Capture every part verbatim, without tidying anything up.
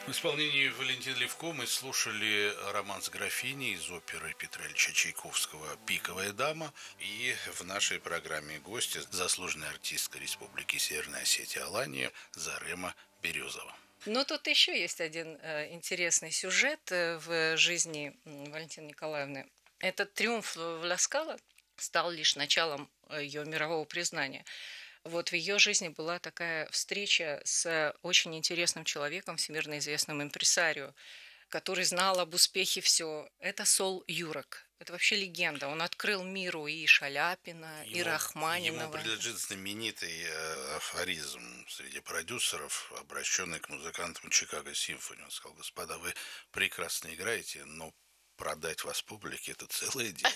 В исполнении Валентина Левко мы слушали романс графини из оперы Петра Ильича Чайковского «Пиковая дама». И в нашей программе гости заслуженная артистка Республики Северная Осетия Алания Зарема Березова. Но тут еще есть один э, интересный сюжет э, в жизни м, Валентины Николаевны. Этот триумф в Ла-Скала стал лишь началом ее мирового признания. Вот в ее жизни была такая встреча с очень интересным человеком, всемирно известным импресарио, который знал об успехе все. Это Сол Юрок. Это вообще легенда. Он открыл миру и Шаляпина, и Ему, ему Рахманинова. принадлежит знаменитый э, афоризм среди продюсеров, обращенный к музыкантам Чикаго Симфони. Он сказал: господа, вы прекрасно играете, но продать вас публике – это целое дело.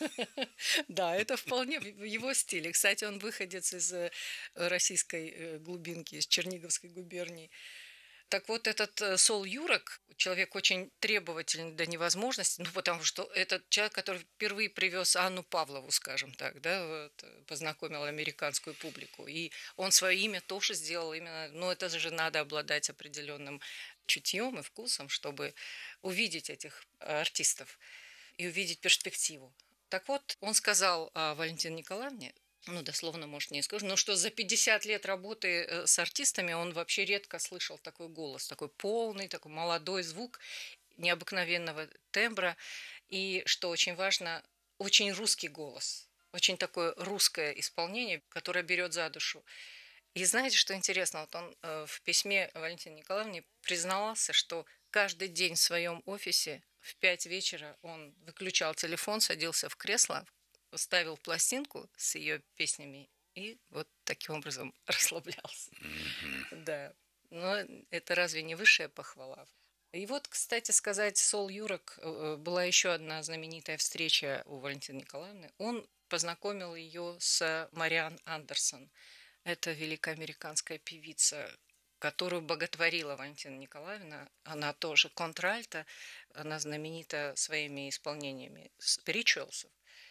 Да, это вполне в его стиле. Кстати, он выходец из э, российской э, глубинки, из Черниговской губернии. Так вот, этот э, Сол Юрок, человек очень требовательный до невозможности, ну, потому что этот человек, который впервые привез Анну Павлову, скажем так, да, вот, э, познакомил американскую публику. И он свое имя тоже сделал именно, ну, это же надо обладать определенным чутьем и вкусом, чтобы увидеть этих э, артистов и увидеть перспективу. Так вот, он сказал о Валентине Николаевне, ну, дословно, может, не скажу, но что за пятьдесят лет работы э, с артистами он вообще редко слышал такой голос, такой полный, такой молодой звук необыкновенного тембра. И, что очень важно, очень русский голос, очень такое русское исполнение, которое берет за душу. И знаете, что интересно? Вот он э, в письме Валентине Николаевне признавался, что каждый день в своем офисе в пять вечера он выключал телефон, садился в кресло, ставил пластинку с ее песнями и вот таким образом расслаблялся. Mm-hmm. Да, но это разве не высшая похвала? И вот, кстати сказать, Сол Юрок, была еще одна знаменитая встреча у Валентины Николаевны. Он познакомил ее с Мариан Андерсон. Это великая американская певица, которую боготворила Валентина Николаевна. Она тоже контральто, она знаменита своими исполнениями спиричуалсов.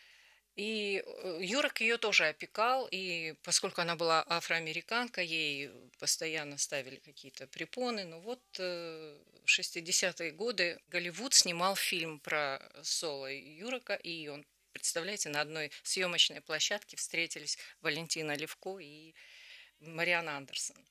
И Юрок ее тоже опекал, и поскольку она была афроамериканка, ей постоянно ставили какие-то препоны. Но вот в шестидесятые годы Голливуд снимал фильм про Сола Юрока, и он, представляете, на одной съемочной площадке встретились Валентина Левко и Мариан Андерсон.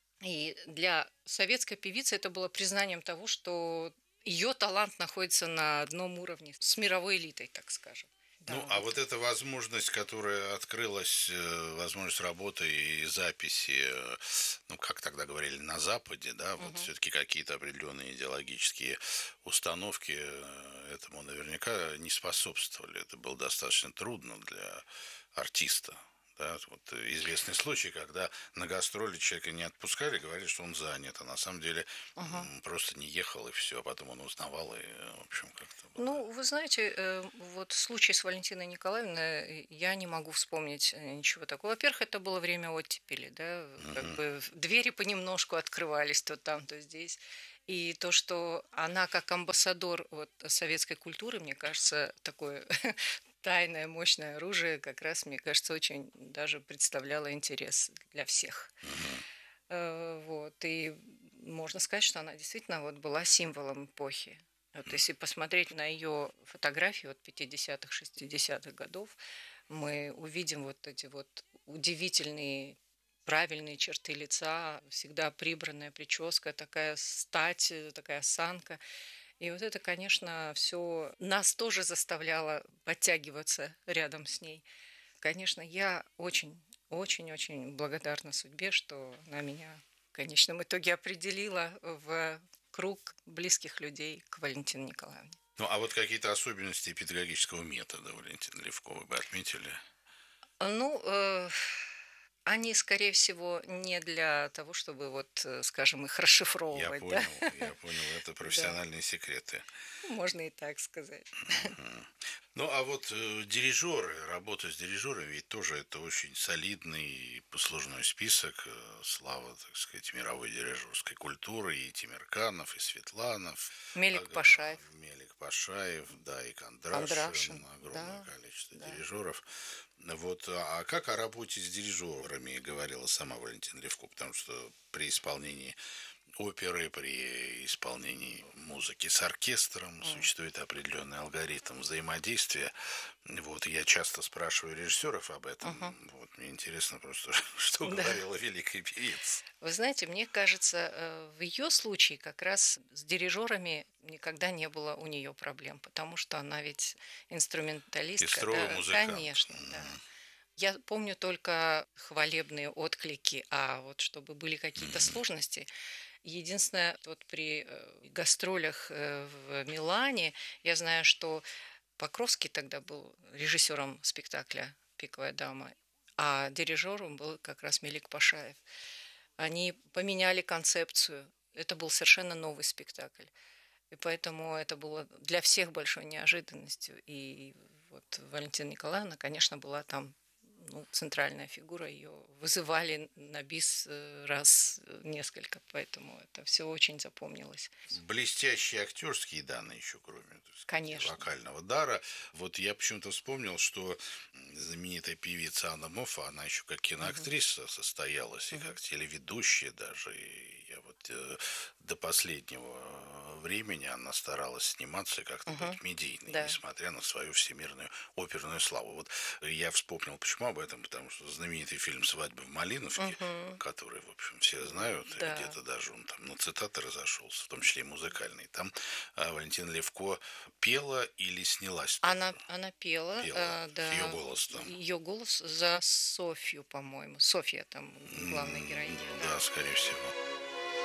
И для советской певицы это было признанием того, что ее талант находится на одном уровне с мировой элитой, так скажем. Ну, Да, а вот. вот эта возможность, которая открылась, возможность работы и записи, ну, как тогда говорили, на Западе, да, вот Угу. все-таки какие-то определенные идеологические установки этому наверняка не способствовали. Это было достаточно трудно для артиста. Да, вот известный случай, когда на гастроли человека не отпускали, говорили, что он занят, а на самом деле Ага. просто не ехал, и все, а потом он узнавал, и, в общем, как-то было. Ну, вы знаете, вот случай с Валентиной Николаевной, я не могу вспомнить ничего такого. Во-первых, это было время оттепели, да, как Угу. бы двери понемножку открывались то там, то здесь. И то, что она как амбассадор вот советской культуры, мне кажется, такое тайное, мощное оружие, как раз, мне кажется, очень даже представляло интерес для всех. Угу. Вот. И можно сказать, что она действительно вот была символом эпохи. Вот если посмотреть на ее фотографии от пятидесятых, шестидесятых годов, мы увидим вот эти вот удивительные правильные черты лица, всегда прибранная прическа, такая стать, такая осанка. И вот это, конечно, все нас тоже заставляло подтягиваться рядом с ней. Конечно, я очень, очень-очень благодарна судьбе, что она меня в конечном итоге определила в круг близких людей к Валентине Николаевне. Ну, а вот какие-то особенности педагогического метода Валентина Левко вы бы отметили? Ну, э, они, скорее всего, не для того, чтобы, вот, э, скажем, их Я расшифровывать, да? понял, я понял, это Да, профессиональные секреты. можно и так сказать. Мгм. Ну, а вот э, дирижеры, работа с дирижерами, ведь тоже это очень солидный и послужной список, э, слава, так сказать, мировой дирижерской культуры, и Тимирканов, и Светланов, Мелик ага, Пашаев, Мелик Пашаев, да, и Кондрашин, Кондрашин, огромное да, количество да. дирижеров. Вот, а а как о работе с дирижерами говорила сама Валентина Левко? Потому что при исполнении оперы при исполнении музыки с оркестром М. существует определенный алгоритм взаимодействия. Вот я часто спрашиваю режиссеров об этом. Мгм. Вот мне интересно просто, что Да. говорила великая певица. Вы знаете, мне кажется, э, в ее случае как раз с дирижерами никогда не было у нее проблем, потому что она ведь инструменталистка, Пестрова да, музыкант. конечно, да. Я помню только хвалебные отклики, а вот чтобы были какие-то Мгм. сложности. Единственное, вот при э, гастролях э, в Милане я знаю, что Покровский тогда был режиссером спектакля «Пиковая дама», а дирижером был как раз Мелик Пашаев. Они поменяли концепцию. Это был совершенно новый спектакль. И поэтому это было для всех большой неожиданностью. И вот Валентина Николаевна, конечно, была там ну, центральная фигура. Ее вызывали на бис э, раз э, несколько, поэтому это все очень запомнилось. Блестящие актерские данные еще, кроме, так сказать, Конечно. вокального дара. Вот я почему-то вспомнил, что знаменитая певица Анна Моффа, она еще как Мгм. киноактриса состоялась, и Мгм. как телеведущая даже. И я вот э, до последнего времени она старалась сниматься и как-то Мгм. быть медийной, Да. несмотря на свою всемирную оперную славу. Вот я вспомнил, почему об этом, потому что знаменитый фильм «Свадьба в Малиновке», Мгм. который, в общем, все знают, и Да. где-то даже он там на цитаты разошелся, в том числе и музыкальный. Там а, Валентина Левко пела или снялась Она, тоже? она пела, Пела. э, Ее да, голос там. ее голос за Софью, по-моему. Софья там главная М, героиня, да. Да, скорее всего.